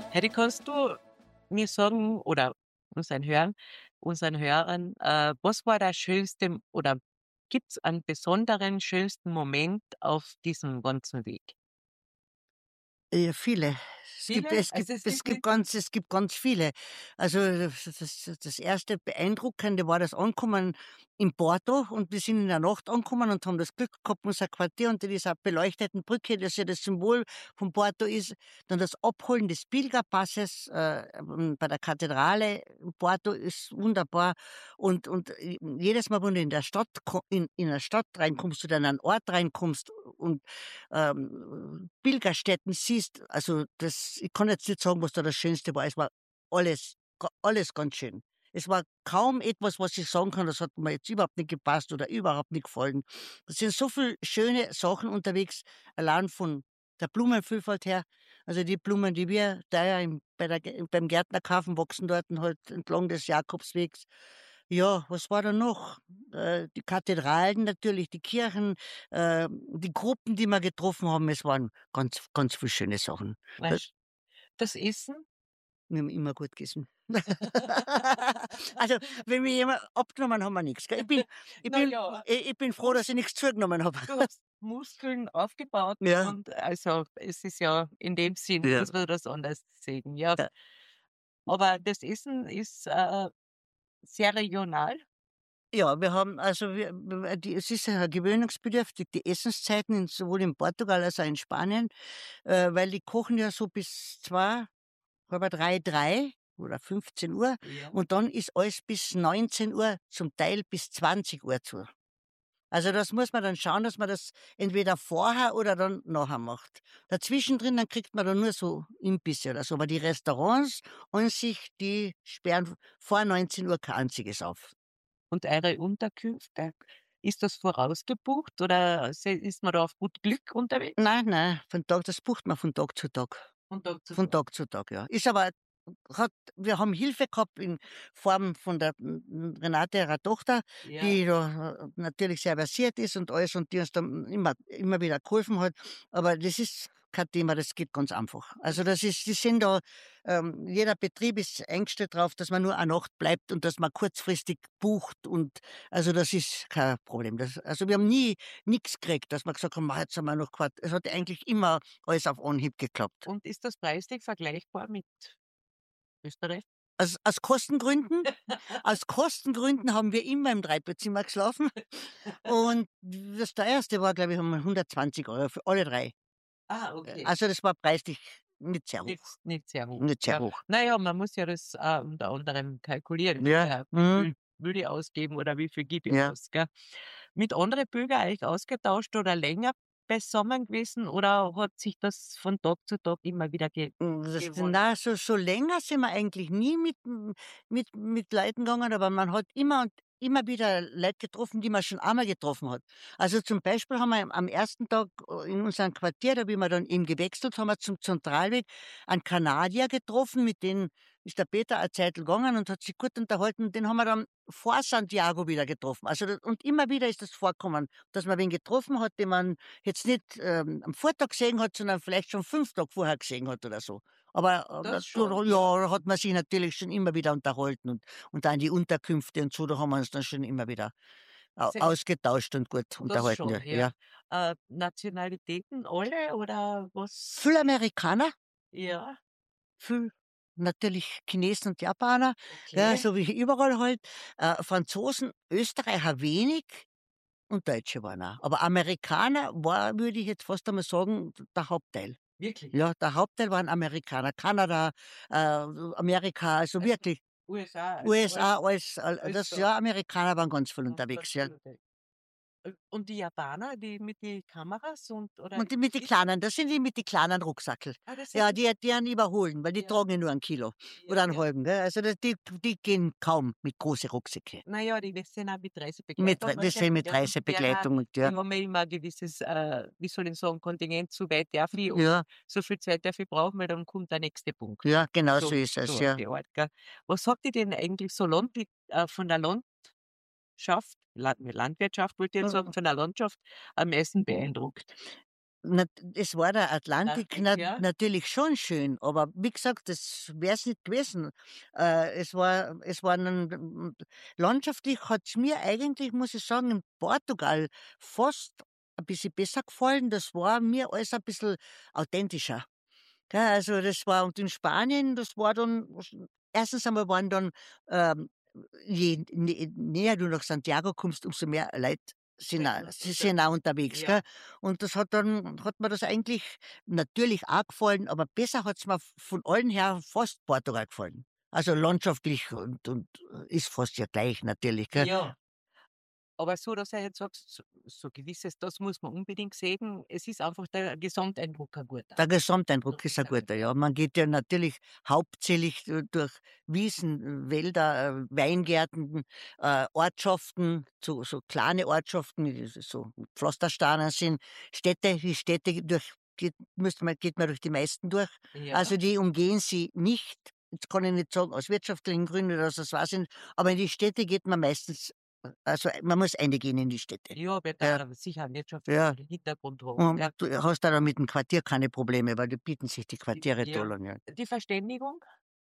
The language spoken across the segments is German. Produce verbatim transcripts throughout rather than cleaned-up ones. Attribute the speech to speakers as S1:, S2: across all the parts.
S1: Heidi, kannst du mir sagen oder unseren Hörern, unseren Hörern, äh, was war der schönste oder gibt's einen besonderen schönsten Moment auf diesem ganzen Weg?
S2: Ja, viele. Es gibt
S1: Viele?
S2: es gibt
S1: Also es
S2: es
S1: ist
S2: gibt
S1: nicht.
S2: ganz es gibt ganz viele. Also, das das das erste Beeindruckende war das Ankommen in Porto, und wir sind in der Nacht angekommen und haben das Glück gehabt, unser Quartier unter dieser beleuchteten Brücke, das ja das Symbol von Porto ist, dann das Abholen des Pilgerpasses äh, ähm, bei der Kathedrale in Porto ist wunderbar. Und und äh, jedes Mal, wenn du in der Stadt ko in in 'ne Stadt reinkommst oder in einen Ort reinkommst und ähm, Pilgerstätten siehst, also das, ich kann jetzt nicht sagen, was da das Schönste war. Es war alles, ga- alles ganz schön. Es war kaum etwas, was ich sagen kann, das hat mir jetzt überhaupt nicht gepasst oder überhaupt nicht gefallen. Es sind so viele schöne Sachen unterwegs, allein von der Blumenvielfalt her. Also die Blumen, die wir da ja im, bei der, Gä- beim Gärtner kaufen, wachsen dort halt entlang des Jakobswegs. Ja, was war da noch? Äh, die Kathedralen natürlich, die Kirchen, äh, die Gruppen, die wir getroffen haben, es waren ganz, ganz viele schöne Sachen. Das,
S1: Weißt, das Essen?
S2: wir haben immer gut gegessen. Also, wenn mir jemand abgenommen haben wir nichts. Ich bin, ich
S1: Na
S2: bin,
S1: ja,
S2: ich ich bin froh, dass
S1: Mus
S2: ich nichts zugenommen habe.
S1: du hast Muskeln aufgebaut
S2: Ja,
S1: und also es ist ja in dem Sinn,
S2: ja,
S1: muss man das anders sehen, ja.
S2: ja.
S1: Aber das Essen ist, äh, sehr regional?
S2: Ja, wir haben also wir wir die es ist ja gewöhnungsbedürftig, die Essenszeiten in sowohl in Portugal als auch in Spanien, äh, weil die kochen ja so bis zwei, halb drei, drei oder fünfzehn Uhr,
S1: Ja.
S2: und dann ist alles bis neunzehn Uhr, zum Teil bis zwanzig Uhr zu. Also, das muss man dann schauen, dass man das entweder vorher oder dann nachher macht. Dazwischendrin, dann kriegt man dann nur so Imbisse oder so, aber die Restaurants an sich, die sperren vor neunzehn Uhr kein einziges auf.
S1: Und eure Unterkünfte? Ist das vorausgebucht oder se ist man da auf gut Glück unterwegs?
S2: Nein, nein, von Tag das bucht man von Tag zu Tag.
S1: Von Tag zu
S2: Von
S1: Tag.
S2: Tag zu Tag, ja. Ist aber hat wir haben Hilfe gehabt in Form von der n Renate, ihrer Tochter,
S1: Ja.
S2: die da äh, natürlich sehr versiert ist und alles und die uns dann immer immer wieder geholfen hat. Aber das ist kein Thema, das geht ganz einfach. Also,
S1: Das
S2: das ist die sind da ähm, jeder Betrieb ist eingestellt drauf, dass man nur eine Nacht bleibt und dass man kurzfristig bucht, und also, das ist kein Problem. Das also, wir haben nie nix gekriegt, dass wir gesagt haben: „Ma, jetzt haben wir noch Quart“, es hat eigentlich immer alles auf Anhieb geklappt.
S1: und ist das preislich vergleichbar mit Österreich?
S2: Aus aus Kostengründen aus Kostengründen haben wir immer im Dreibettzimmer geschlafen, und das teuerste war, glaube ich, um hundertzwanzig Euro für alle drei.
S1: Ah,
S2: Äh,
S1: okay.
S2: also, das war preislich nicht sehr
S1: Nicht
S2: hoch,
S1: nicht sehr hoch,
S2: nicht sehr
S1: ja.
S2: hoch.
S1: Na ja, man muss ja das, äh, unter anderem kalkulieren.
S2: Ja,
S1: Ja, wie
S2: mhm,
S1: viel will ich ausgeben oder wie viel gebe ich
S2: ja.
S1: aus, gell? Mit anderen Bürger eigentlich ausgetauscht oder länger beisammen gewesen oder hat sich das von Tag zu Tag immer wieder ge
S2: Hm, das
S1: gewandelt?
S2: na, so so länger sind wir eigentlich nie mit m mit mit Leuten gegangen, aber man hat immer und immer wieder Leute getroffen, die man schon einmal getroffen hat. Also, zum Beispiel haben wir am am ersten Tag äh, in unserem Quartier, da wie wir dann eben gewechselt haben, wir zum Zentralweg einen Kanadier getroffen, mit dem ist der Peter eine Zeitl gegangen und hat sich gut unterhalten. Den haben wir dann vor Santiago wieder getroffen. Also, da und immer wieder ist das vorgekommen, dass man wen getroffen hat, den man jetzt nicht ähm, am Vortag gesehen hat, sondern vielleicht schon fünf Tage vorher gesehen hat oder so. Aber äh,
S1: Das
S2: da
S1: schon,
S2: du
S1: ja.
S2: ja, da hat man sich natürlich schon immer wieder unterhalten, und und dann die Unterkünfte und so, da haben wir uns dann schon immer wieder au
S1: Se
S2: ausgetauscht und gut
S1: Das
S2: unterhalten, ja,
S1: schon, ja.
S2: ja.
S1: Äh, Nationalitäten alle oder was?
S2: Viel Amerikaner,
S1: Ja,
S2: viel natürlich Chinesen und Japaner, ja,
S1: okay.
S2: so wie überall halt. Äh, Franzosen, Österreicher wenig und Deutsche waren auch. Aber Amerikaner war, würde ich jetzt fast einmal sagen, der Hauptteil.
S1: Wirklich?
S2: Ja, der Hauptteil waren Amerikaner. Kanada, äh, Amerika, also
S1: Also
S2: wirklich
S1: U S A, also
S2: U S A,
S1: alles
S2: alles all
S1: alles
S2: das,
S1: da
S2: ja, Amerikaner waren ganz viel
S1: und
S2: unterwegs,
S1: ganz
S2: ja.
S1: viel unterwegs. Äh, und die Japaner, die mit die Kameras und oder
S2: Und die mit die
S1: ist
S2: Kleinen, das sind die mit die kleinen Rucksackel.
S1: ah, das sind
S2: Ja,
S1: die
S2: die die einen überholen, weil die
S1: ja,
S2: tragen ja nur ein Kilo
S1: ja,
S2: oder einen
S1: ja.
S2: halben, gell? Also, das die die gehen kaum mit große Rucksäcke.
S1: Na ja, die sind auch mit
S2: Mit
S1: Reisebegleitung
S2: Rei das sind
S1: wahrscheinlich,
S2: mit
S1: gell? Und die werden auch
S2: Reisebegleitung und ja.
S1: die haben ja immer ein gewisses, äh, wie soll ich sagen, Kontingent, so weit darf ich und
S2: Ja,
S1: so viel Zeit darf ich brauchen, weil dann kommt der nächste Punkt.
S2: ja, genau so
S1: So
S2: ist es,
S1: so auf
S2: ja.
S1: die Art, gell? Was hat dich denn eigentlich so Landwi äh, von der Landschaft Land Landwirtschaft wollte ich jetzt sagen,
S2: Hm.
S1: von der Landschaft am meisten beeindruckt?
S2: Nat es war der Atlantik
S1: Atlantik,
S2: nat
S1: ja?
S2: natürlich schon schön, aber wie gesagt, das wäre es nicht gewesen. Äh, es war es war 'nen landschaftlich hat's mir eigentlich, muss ich sagen, in Portugal fast ein bisschen besser gefallen. Das war mir alles ein bisschen authentischer. Gell, also das war und in Spanien, das war dann erstens einmal waren dann, ähm, je nä näher du nach Santiago kommst, umso mehr Leute sind
S1: Sind
S2: auch
S1: wir
S2: sie
S1: unter
S2: sind auch unterwegs,
S1: ja.
S2: gell? Und das hat dann hat mir das eigentlich natürlich auch gefallen, aber besser hat's mir v von allen her fast Portugal gefallen. Also landschaftlich und und äh, ist fast ja gleich natürlich, gell?
S1: Ja. Aber so, dass er jetzt sagt, so so gewisses, das muss man unbedingt sehen. Es ist einfach der Gesamteindruck ein guter.
S2: Der Gesamteindruck ist ein
S1: Wirklich ein
S2: guter,
S1: guter.
S2: ja. Man geht ja natürlich hauptsächlich du durch Wiesen, Wälder, äh, Weingärten, äh, Ortschaften, so so kleine Ortschaften, die so Pflastersteine sind, Städte. Die Städte durch geht müsste man geht man durch die meisten durch.
S1: Ja,
S2: Also, die umgehen sie nicht. Jetzt kann ich nicht sagen, aus wirtschaftlichen Gründen oder so, das weiß ich nicht, aber in die Städte geht man meistens äh, also, man muss reingehen in die Städte.
S1: ja, wird
S2: Ja,
S1: da sicher einen
S2: ja.
S1: wirtschaftlichen Hintergrund haben,
S2: Und
S1: gell?
S2: du hast da dann mit dem Quartier keine Probleme, weil die bieten sich die
S1: Die
S2: Quartiere
S1: ja.
S2: toll an, ja.
S1: Die Verständigung?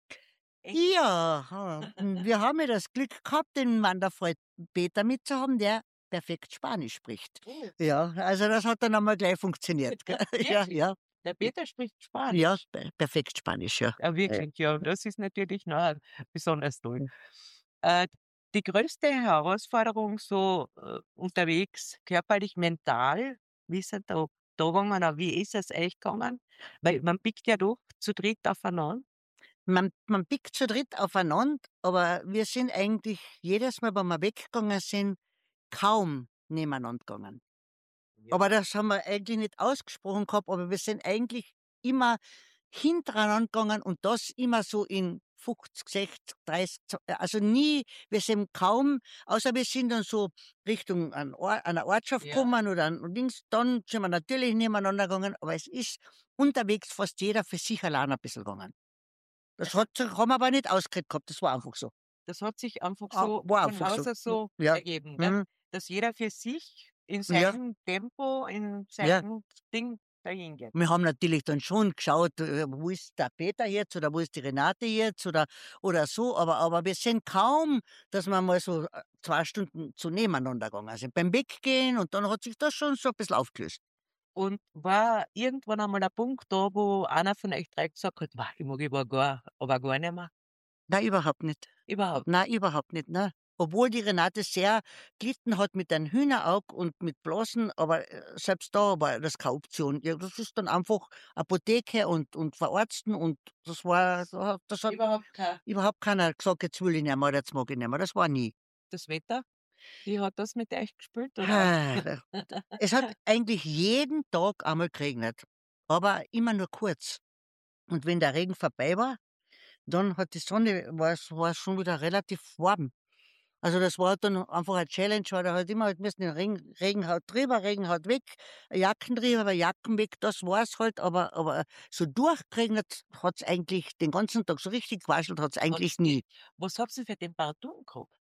S1: Echt?
S2: Ja, ha hm, wir haben ja das Glück gehabt, den Wanderfreund Peter mitzuhaben, der perfekt Spanisch spricht.
S1: Oh,
S2: Ja, also das hat dann einmal gleich funktioniert, gell? Ja,
S1: wirklich?
S2: ja.
S1: Der Peter spricht
S2: Ja,
S1: Spanisch?
S2: pe perfekt Spanisch, ja.
S1: Ja,
S2: Ja,
S1: wirklich, ja.
S2: ja.
S1: Das ist natürlich, na, besonders toll.
S2: Hm.
S1: Äh, die größte Herausforderung so, äh, unterwegs, körperlich, mental, wie ist es da da gegangen oder wie ist es euch gegangen? Weil man biegt ja doch zu dritt aufeinander.
S2: Man man biegt zu dritt aufeinander, aber wir sind eigentlich jedes Mal, wenn wir weggegangen sind, kaum nebeneinander gegangen.
S1: Ja.
S2: Aber das haben wir eigentlich nicht ausgesprochen gehabt, aber wir sind eigentlich immer hintereinander gegangen und das immer so in fünfzig, sechzig, dreißig, zo also nie wir sind kaum außer wir sind dann so Richtung an Or einer Ortschaft
S1: Ja,
S2: gekommen oder an links, dann sind wir natürlich nebeneinander gegangen, aber es ist unterwegs fast jeder für sich allein ein bisschen gegangen. Das
S1: also,
S2: hat sich haben wir aber nicht ausgeredet gehabt, das war einfach so.
S1: das hat sich einfach
S2: Ah,
S1: so
S2: war
S1: von
S2: einfach so.
S1: Haus aus
S2: Hm,
S1: so
S2: ja.
S1: ergeben, gell?
S2: Mhm.
S1: Dass jeder für sich in
S2: Ja,
S1: seinem Tempo, in
S2: ja.
S1: seinem Ding dahingeht.
S2: Wir haben natürlich dann schon geschaut, äh, wo ist der Peter jetzt oder wo ist die Renate jetzt oder oder so, aber aber wir sind kaum, dass wir mal so, äh, zwei Stunden so nebeneinander gegangen sind. Beim Weggehen und dann hat sich das schon so 'n bisschen aufgelöst.
S1: Und war irgendwann einmal der Punkt da, wo einer von euch drei gesagt hat: „Mach, ich mag aber gar aber gar nicht mehr“?
S2: Nein, überhaupt nicht.
S1: Überhaupt
S2: Nein, überhaupt nicht, ne? Obwohl die Renate sehr gelitten hat mit einem Hühnerauge und mit Blasen, aber, äh, selbst da war das keine Option. Ja, das ist dann einfach Apotheke und und verarzten und das war so hat das hat
S1: überhaupt kein
S2: überhaupt keiner gesagt: „Jetzt will ich nicht mehr oder jetzt mag ich nicht mehr.“ Das war nie.
S1: das Wetter? Wie hat das mit euch gespielt, oder?
S2: Ah, Es hat eigentlich jeden Tag einmal geregnet, aber immer nur kurz. Und wenn der Regen vorbei war, dann hat die Sonne war's war's schon wieder relativ warm. Also, das war dann einfach eine Challenge, weil da halt immer halt müssen den Regen Regen haut drüber, Regen haut weg, Jacken drüber, Jacken weg, das war's halt, aber aber so durchgeregnet hat's eigentlich den ganzen Tag, so richtig gewaschelt hat's eigentlich
S1: Hat's nicht.
S2: nie.
S1: Was habt ihr für Temperaturen gehabt?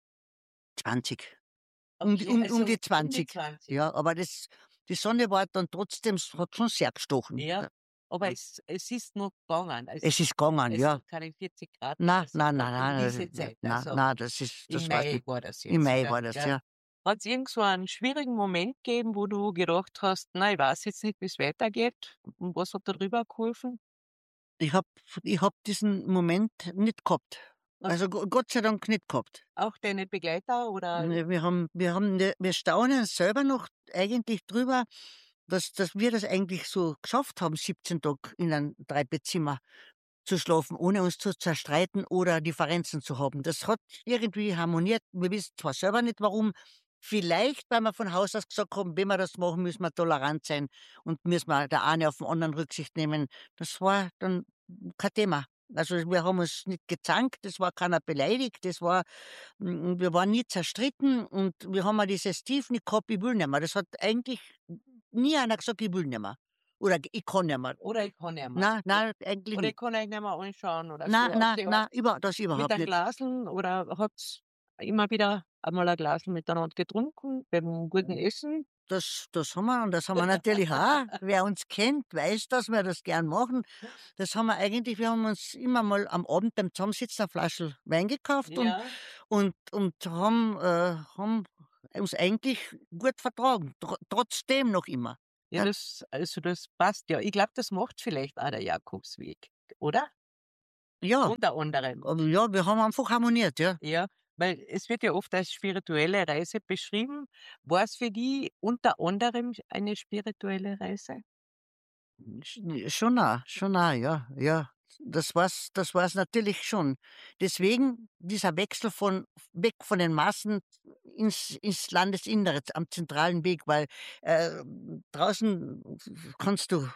S2: zwanzig. Um die
S1: Okay,
S2: um um
S1: also
S2: die
S1: um die
S2: zwanzig.
S1: zwanzig.
S2: Ja, aber das die Sonne war dann trotzdem es hat schon sehr gestochen.
S1: Ja,
S2: Äh,
S1: aber es es ist noch gegangen. Es
S2: es ist gegangen,
S1: es
S2: ja.
S1: hat keine vierzig Grad
S2: Na,
S1: oder so
S2: na, na,
S1: gehabt um
S2: na,
S1: diese
S2: äh,
S1: Zeit.
S2: na,
S1: Also,
S2: na, das ist
S1: im
S2: das war's
S1: Mai
S2: nicht.
S1: war das
S2: Im
S1: jetzt,
S2: Mai
S1: gell?
S2: war das,
S1: Gell?
S2: ja.
S1: Hat's irgend so einen schwierigen Moment gegeben, wo du gedacht hast: „Na, ich weiß jetzt nicht, wie's weitergeht“? Und was hat da drüber geholfen?
S2: Ich habe ich habe diesen Moment nicht gehabt.
S1: Hast
S2: Also, Go Gott sei Dank nicht gehabt.
S1: auch deine Begleiter oder
S2: Ne, wir haben wir haben ne wir staunen selber noch eigentlich drüber, dass dass wir das eigentlich so geschafft haben, siebzehn Tage in einem Dreibettzimmer zu schlafen, ohne uns zu zerstreiten oder Differenzen zu haben. Das hat irgendwie harmoniert. Wir wissen zwar selber nicht warum. Vielleicht, weil wir von Haus aus gesagt haben, wenn wir das machen, müssen wir tolerant sein und müssen wir der eine auf den anderen Rücksicht nehmen. Das war dann kein Thema. Also, wir haben uns nicht gezankt, es war keiner beleidigt, es war hm, wir waren nie zerstritten und wir haben auch dieses Tief nicht gehabt: „Ich will nicht mehr.“ Das hat eigentlich nie einer gesagt: „Ich will nicht mehr“ oder „Ich kann nicht mehr.“
S1: oder „Ich kann nicht mehr“?
S2: Na, na, eigentlich
S1: Oder
S2: nicht.
S1: „Ich kann euch nicht mehr anschauen“ oder
S2: Na,
S1: so auf
S2: na,
S1: die Art?
S2: na, über das
S1: Mit
S2: überhaupt
S1: einem
S2: nicht.
S1: Glasl oder habt's immer wieder einmal ein Glasl miteinander getrunken beim guten Essen?
S2: das das haben wir und das haben wir natürlich auch. Wer uns kennt, weiß, dass wir das gern machen. Das haben wir eigentlich wir haben uns immer mal am Abend beim Zusammensitzen eine Flasche Wein gekauft und
S1: Ja.
S2: und und haben äh, haben uns eigentlich gut vertragen, tro trotzdem noch immer.
S1: Ja,
S2: Ja,
S1: das also, das passt ja. Ich glaube, das macht vielleicht auch der Jakobsweg, oder?
S2: ja,
S1: Unter anderem.
S2: aber ja, wir haben einfach harmoniert, ja.
S1: Ja, weil es wird ja oft als spirituelle Reise beschrieben. War's für die unter anderem eine spirituelle Reise?
S2: Sch schon auch, schon auch, ja, ja. Das war's das war's natürlich schon. Deswegen dieser Wechsel von weg von den Massen ins ins Landesinnere, am zentralen Weg, weil, äh, draußen kannst du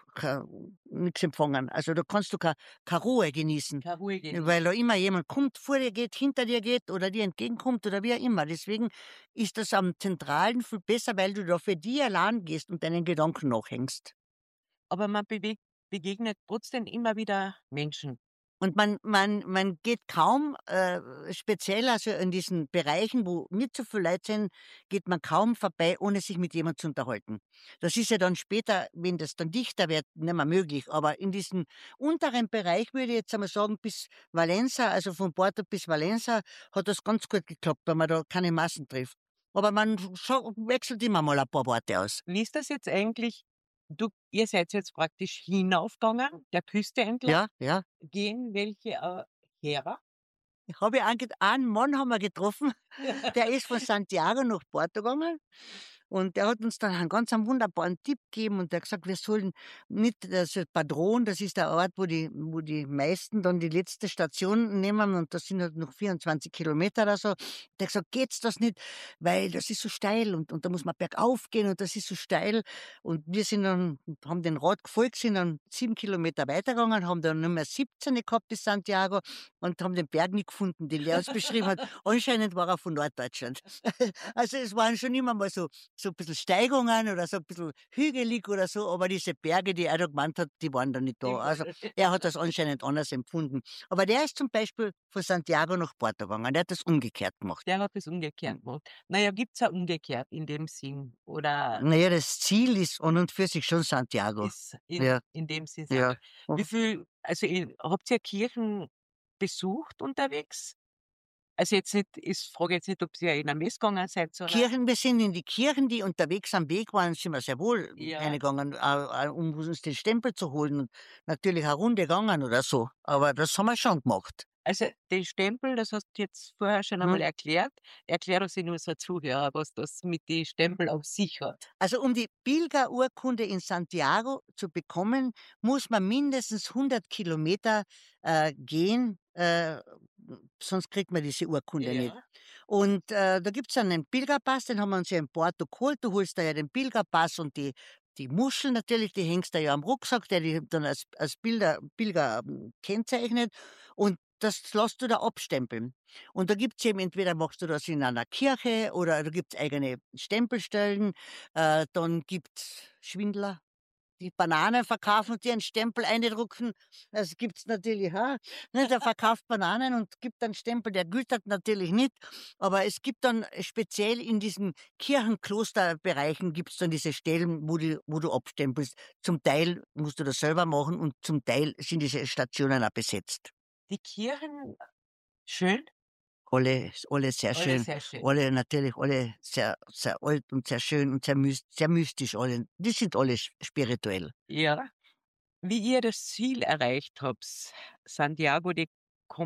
S2: nix empfangen. Also, da kannst du keine Ruhe genießen,
S1: Keine Ruhe
S2: weil da
S1: genießen.
S2: immer jemand kommt, vor dir geht, hinter dir geht oder dir entgegenkommt oder wie auch immer. Deswegen ist das am Zentralen viel besser, weil du da für dich allein gehst und deinen Gedanken nachhängst.
S1: Aber man bewegt begegnet trotzdem immer wieder Menschen.
S2: Und man man man geht kaum, äh, speziell also in diesen Bereichen, wo nicht so viele Leute sind, geht man kaum vorbei, ohne sich mit jemand zu unterhalten. Das ist ja dann später, wenn das dann dichter wird, nicht mehr möglich. Aber in diesem unteren Bereich würde ich jetzt einmal sagen, bis Valencia, also von Porto bis Valencia, hat das ganz gut geklappt, weil man da keine Massen trifft. Aber man scha wechselt immer mal ein paar Worte aus.
S1: Wie ist das jetzt eigentlich? Du ihr seid jetzt praktisch hinaufgegangen, der Küste entlang.
S2: Ja, ja.
S1: Gehen welche, äh, her?
S2: Habe ich ange einen Mann haben wir getroffen, der ist von Santiago nach Porto gegangen und der hat uns dann einen ganz einen wunderbaren Tipp gegeben und der hat gesagt, wir sollen nicht also Padron, das ist der Ort, wo die wo die meisten dann die letzte Station nehmen und das sind halt noch vierundzwanzig Kilometer oder so. Der hat gesagt: „Geht's das nicht, weil das ist so steil und und da muss man bergauf gehen und das ist so steil.“ Und wir sind dann haben den Rat gefolgt, sind dann sieben Kilometer weitergegangen, haben dann nur mehr siebzehn gehabt bis Santiago und haben den Berg nicht gefunden, den der uns beschrieben hat. Anscheinend war er von Norddeutschland. Also, es waren schon immer mal so so 'n bisschen Steigungen oder so 'n bisschen hügelig oder so, aber diese Berge, die er da gemeint hat, die waren da nicht da. Also, er hat das anscheinend anders empfunden. Aber der ist zum Beispiel von Santiago nach Porto gegangen. Der hat das umgekehrt gemacht.
S1: Der hat es umgekehrt gemacht. Na ja, gibt's auch umgekehrt in dem Sinn oder
S2: Na ja, das Ziel ist an und für sich schon Santiago.
S1: ist in
S2: Ja,
S1: in dem Sinn
S2: ja.
S1: Santiago. Wie viel also, i habt ihr Kirchen besucht unterwegs? Also, jetzt nicht ich frage jetzt nicht, ob ihr in 'ne Messe gegangen seid, sondern
S2: Kirchen wir sind in die Kirchen, die unterwegs am Weg waren, sind wir sehr wohl
S1: ja,
S2: reingegangen, äh, äh, um uns den Stempel zu holen und natürlich eine Runde gegangen oder so. Aber das haben wir schon gemacht.
S1: also, den Stempel, das hast du jetzt vorher schon einmal
S2: Mhm.
S1: erklärt. Erklär das in unsere Zuhörer, was das mit die Stempel auf sich hat.
S2: Also, um die Pilgerurkunde in Santiago zu bekommen, muss man mindestens hundert Kilometer äh, gehen, äh, sonst kriegt man diese Urkunde nicht.
S1: Ja.
S2: Und, äh, da gibt's einen Pilgerpass, den haben wir uns ja in Porto geholt. Du holst da ja den Pilgerpass und die die Muschel natürlich, die hängst da ja am Rucksack, der dich dann als als Pilger Pilger, hm, kennzeichnet und das lässt du da abstempeln. Und da gibt's eben entweder machst du das in einer Kirche oder da gibt's eigene Stempelstellen, äh, dann gibt's Schwindler, die Bananen verkaufen und dir einen Stempel eindrucken. Das gibt's natürlich auch, ne? Der verkauft Bananen und gibt einen Stempel, der gilt halt natürlich nicht. Aber es gibt dann speziell in diesen Kirchenklosterbereichen gibt's dann diese Stellen, wo du wo du abstempelst. Zum Teil musst du das selber machen und zum Teil sind diese Stationen auch besetzt.
S1: Die Kirchen schön,
S2: Alle alle sehr
S1: alle
S2: schön,
S1: sehr schön.
S2: alle natürlich alle sehr sehr alt und sehr schön und sehr mys sehr mystisch alle. Die sind alle s spirituell.
S1: Ja. Wie ihr das Ziel erreicht habt, Santiago de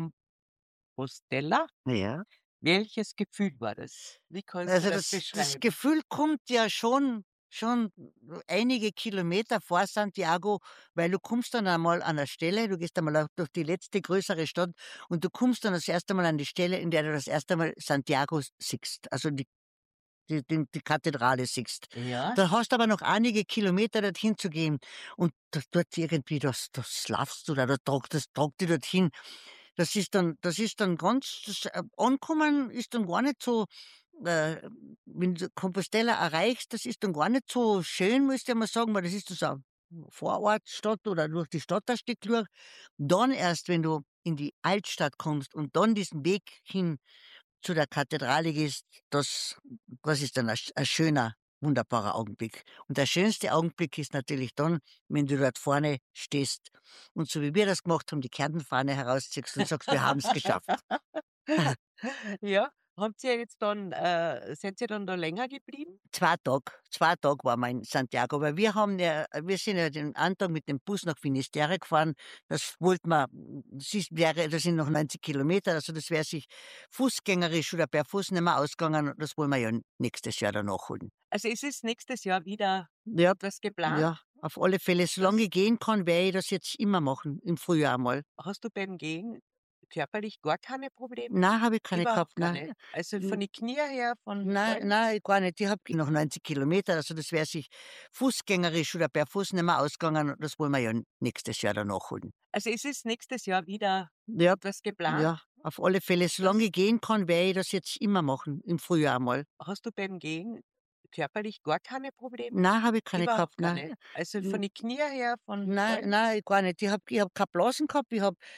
S1: Compostela,
S2: Ja.
S1: welches Gefühl war das? Wie kannst du
S2: Also,
S1: das
S2: das das
S1: beschreiben?
S2: Gefühl kommt ja schon schon einige Kilometer vor Santiago, weil du kommst dann einmal an 'ner Stelle du gehst einmal auch durch die letzte größere Stadt und du kommst dann das erste Mal an die Stelle, in der du das erste Mal Santiago siehst, also die die die die Kathedrale siehst.
S1: Ja,
S2: Da hast aber noch einige Kilometer dorthin zu gehen und da dort irgendwie das das laufst du da, da tragt das tragt dich dorthin. Das ist dann das ist dann ganz das, äh, Ankommen ist dann gar nicht so, äh, wenn du Compostela erreichst, das ist dann gar nicht so schön, müsste ich mal sagen, weil das ist so eine Vorortstadt oder durch die Stadt ein Stück durch. Dann erst, wenn du in die Altstadt kommst und dann diesen Weg hin zu der Kathedrale gehst, das das ist dann ein sch ein schöner wunderbarer Augenblick. Und der schönste Augenblick ist natürlich dann, wenn du dort vorne stehst und so wie wir das gemacht haben, die Kärntenfahne herausziehst und sagst: „Wir haben's geschafft.“
S1: Ja, habt ihr jetzt dann äh, seid ihr dann da länger geblieben?
S2: zwei Tage, zwei Tage waren wir in Santiago, weil wir haben ja wir sind ja den einen Tag mit dem Bus nach Finisterre gefahren. Das wollten wir das ist wäre das sind noch neunzig Kilometer, also das wäre sich fußgängerisch oder per Fuß nicht mehr ausgegangen. Das wollen wir ja nächstes Jahr dann nachholen.
S1: Also, ist es nächstes Jahr wieder
S2: Ja,
S1: etwas geplant?
S2: ja, auf alle Fälle. Solange
S1: Das
S2: ich gehen kann, werde ich das jetzt immer machen, im Frühjahr einmal.
S1: Hast du beim Gehen körperlich gar keine Probleme?
S2: Nein, habe ich keine gehabt,
S1: Überhaupt gar
S2: nein.
S1: nicht? Also, von
S2: N
S1: die Knie her, von
S2: nein,
S1: allem?
S2: nein, gar nicht. Ich habe noch neunzig Kilometer, also das wäre sich fußgängerisch oder per Fuß nicht mehr ausgegangen. Das wollen wir ja nächstes Jahr dann nachholen.
S1: Also, ist es nächstes Jahr wieder
S2: Ja,
S1: etwas geplant?
S2: ja, auf alle Fälle. Solange
S1: Das
S2: ich gehen kann, werde ich das jetzt immer machen, im Frühjahr einmal.
S1: Hast du beim Gehen körperlich gar keine Probleme?
S2: Nein, habe ich keine gehabt,
S1: Überhaupt gar
S2: nein.
S1: nicht? Also, von
S2: N
S1: die Knie her, von
S2: nein,
S1: allem?
S2: nein, gar nicht. Ich habe ich habe keine Blasen gehabt, ich habe